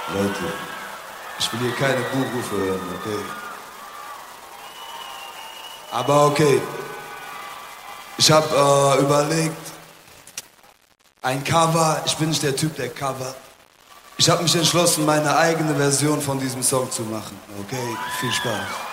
Leute, ich will hier keine Buchrufe hören, okay? Aber okay, ich hab überlegt, ein Cover, ich bin nicht der Typ, der Cover. Ich hab mich entschlossen, meine eigene Version von diesem Song zu machen, okay? Viel Spaß.